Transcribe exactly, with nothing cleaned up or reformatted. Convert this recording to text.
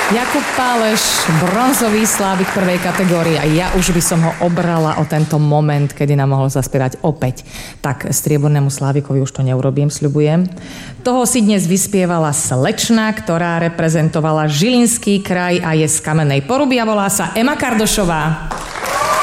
Jakub Páleš, bronzový Slávik prvej kategórie a ja už by som ho obrala o tento moment, kedy nám mohol zaspievať opäť. Tak striebornému Slávikovi už to neurobím, sľubujem. Toho si dnes vyspievala slečna, ktorá reprezentovala Žilinský kraj a je z Kamennej Poruby a volá sa Ema Kardošová.